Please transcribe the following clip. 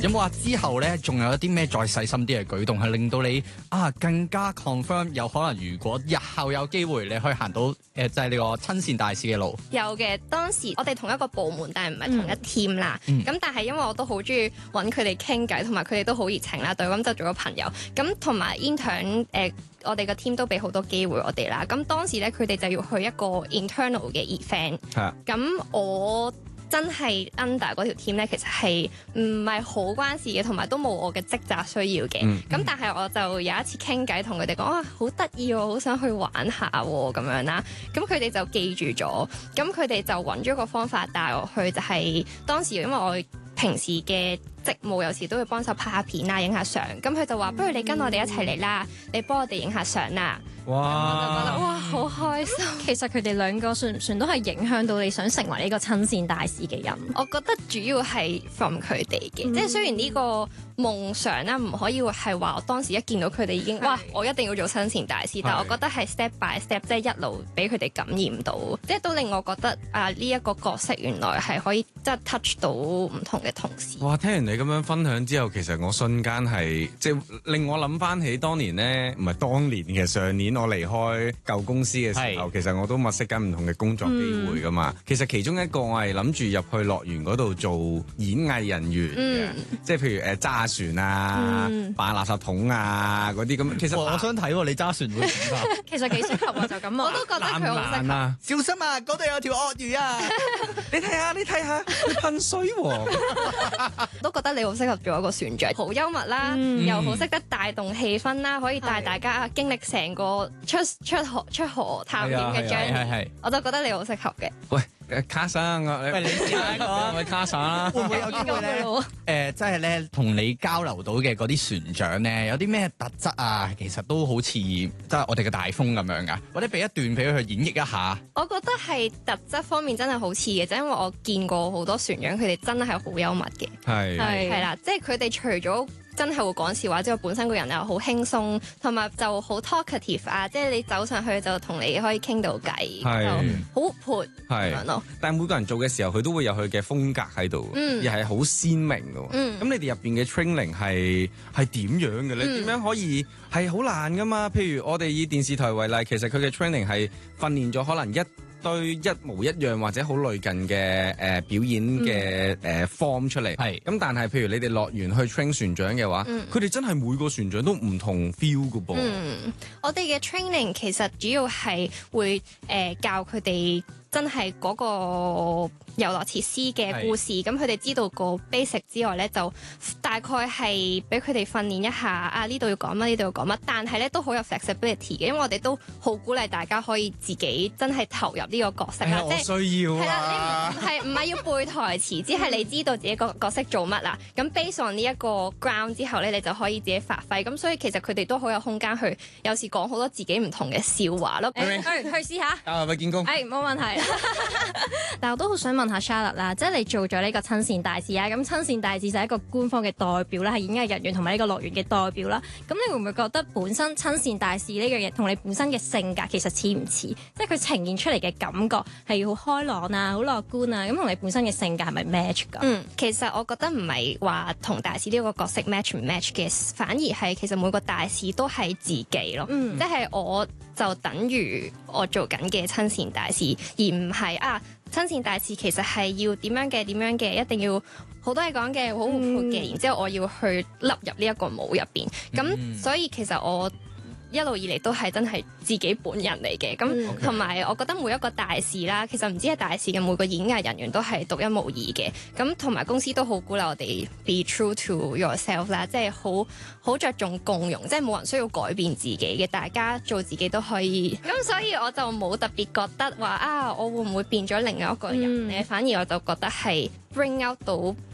有冇話之後咧，仲有一啲咩再細心啲嘅舉動，係令到你更加 confirm 有可能，如果日後有機會，你可以行到就係你個親善大使嘅路？ 有嘅，當時我哋同一個部門，但係唔係同一 team 啦。咁但係因為我都好中意揾佢哋傾偈，同埋佢哋都好熱情啦，對，咁就做咗朋友。咁同埋 intern 我哋個 team 都俾好多機會我哋啦。咁當時咧，佢哋就要去一個 internal 嘅 event。咁我真係 under 嗰條 team 咧，其實係唔係好關事嘅，同埋都冇我嘅職責需要嘅。咁但係我就有一次傾偈，同佢哋講好得意喎，好想去玩下喎咁樣啦。咁佢哋就記住咗，咁佢哋就揾咗個方法帶我去，就係當時因為我平時嘅職務有時都會幫手拍下片啊、影下相，咁佢就話：不如你跟我哋一齊嚟啦，你幫我哋影下相啦。 哇！ 我就覺得哇，好開心。 其實佢哋兩個算唔算都係影響到你想成為呢個親善大使嘅人？ 我覺得主要係 from 佢哋嘅，即係雖然呢個夢想啦，唔可以係話我當時一見到佢哋已經哇，我一定要做親善大使，但係我覺得係 step by step， 即係一路俾佢哋感染到，即係都令我覺得呢一個角色原來係可以即係 touch 到唔同嘅同事。 哇！聽完你咁樣分享之後，其實我瞬間係即係令我諗翻起當年咧，唔係當年嘅上年，我離開舊公司嘅時候，其實我都物色緊唔同嘅工作機會噶嘛。其實其中一個我係諗住入去樂園嗰度做演藝人員嘅，即係譬如揸船啊、扮垃圾桶啊嗰啲咁。其實我想睇你揸船會點啊？ 其實幾適合啊，就咁我都覺得佢好適合啊！ 小心啊！嗰度有條鱷魚啊！ 你睇下，佢噴水喎！ 都覺得你好適合做一個船長，好幽默啦，又好識得帶動氣氛啦，可以帶大家經歷成個出河探險嘅章節，我就覺得你好適合嘅。 喂，卡生， 喂，你試下一個， 喂，卡生啦， 會唔會有機會咧？即係咧，同你交流到嘅嗰啲船長咧，有啲咩特質啊？其實都好似即係我哋嘅大風咁樣噶，或者俾一段俾佢去演繹一下。 我覺得係特質方面真係好似嘅，就因為我見過好多船長，佢哋真係好幽默嘅，係啦，即係佢哋除咗真係會講笑話之外，本身個人又好輕鬆，同埋就好 talkative 啊！即係你走上去就同你可以傾到偈，就好活潑咁樣咯。 但係每個人做嘅時候，佢都會有佢嘅風格喺度，而係好鮮明嘅。咁你哋入邊嘅 training 係點樣嘅咧？點樣可以係好難噶嘛？譬如我哋以電視台為例，其實佢嘅 training 係訓練咗可能一堆一模一樣或者好類近嘅表演嘅form 出嚟，咁但係譬如你哋樂園去 train 船長嘅話，佢哋真係每個船長都唔同 feel 㗎噃。 我哋嘅 training 其實主要係會教佢哋真係嗰個遊樂設施嘅故事，咁佢哋知道個 basic 之外咧，就大概係俾佢哋訓練一下呢度要講乜，呢度要講乜，但係咧都好有 flexibility 嘅，因為我哋都好鼓勵大家可以自己真係投入呢個角色啦。 我需要係啦，你唔係要背台詞，只係你知道自己個角色做乜啦。咁 based on 呢一個 ground 之後咧，你就可以自己發揮。咁所以其實佢哋都好有空間去，有時講好多自己唔同嘅笑話咯。 去試下。 咪見工。 冇問題。但我都好想問下 Charlotte 啦，即係你做咗呢個親善大使啊，咁親善大使就係一個官方嘅代表啦，係演藝人員同埋呢個樂園嘅代表啦。咁你會唔會覺得本身親善大使呢樣嘢同你本身嘅性格其實似唔似？即係佢呈現出嚟嘅感覺係好開朗啊、好樂觀啊，咁同你本身嘅性格係咪 match 㗎？ 其實我覺得唔係話同大使呢個角色 match 唔 match 嘅，反而係其實每個大使都係自己咯，即係我就等於我做緊嘅親善大使，而唔係親善大使其實係要點樣嘅，一定要好多嘢講嘅，好活潑嘅，然之後我要去笠入呢一個帽入邊，咁所以其實我一路以嚟都係真係自己本人嚟嘅，咁同埋我覺得每一個大使啦，其實唔止係大使嘅，每個演藝人員都係獨一無二嘅，咁同埋公司都好鼓勵我哋 be true to yourself 啦，即係好着重共融，即係冇人需要改變自己嘅，大家做自己都可以。咁所以我就冇特別覺得話我會唔會變咗另外一個人咧，反而我就覺得係 bring out 到